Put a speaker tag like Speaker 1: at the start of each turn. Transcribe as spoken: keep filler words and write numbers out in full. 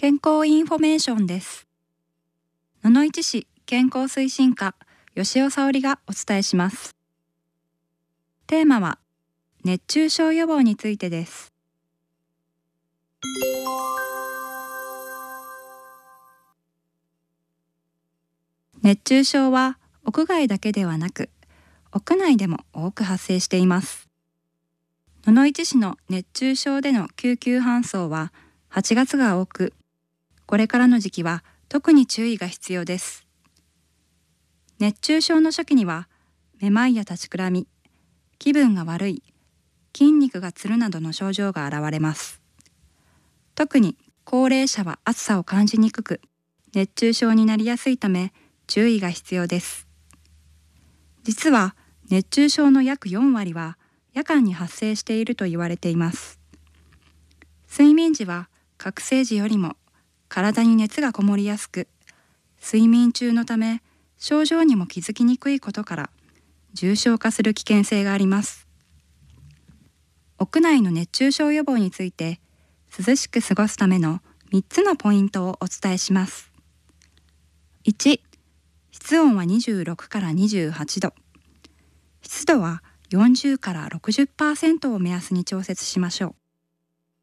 Speaker 1: 健康インフォメーションです。野々市市健康推進課吉尾沙織がお伝えします。テーマは熱中症予防についてです。熱中症は屋外だけではなく屋内でも多く発生しています。野々市市の熱中症での救急搬送ははちがつが多く、これからの時期は特に注意が必要です。熱中症の初期にはめまいや立ちくらみ、気分が悪い、筋肉がつるなどの症状が現れます。特に高齢者は暑さを感じにくく、熱中症になりやすいため注意が必要です。実は熱中症の約よんわりは夜間に発生していると言われています。睡眠時は覚醒時よりも体に熱がこもりやすく、睡眠中のため症状にも気づきにくいことから重症化する危険性があります。屋内の熱中症予防について涼しく過ごすためのみっつのポイントをお伝えします。いち、室温はにじゅうろくからにじゅうはちど、湿度はよんじゅうからろくじゅっパーセントを目安に調節しましょう。